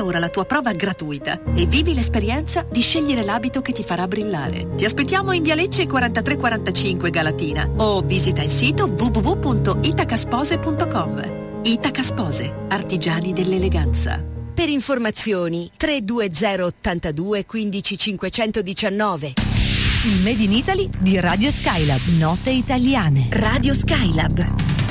Scarta ora la tua prova gratuita e vivi l'esperienza di scegliere l'abito che ti farà brillare. Ti aspettiamo in Via Lecce 4345 Galatina o visita il sito www.itacaspose.com. Itaca Spose, artigiani dell'eleganza. Per informazioni 320 82 15 519. Il Made in Italy di Radio Skylab, note italiane. Radio Skylab,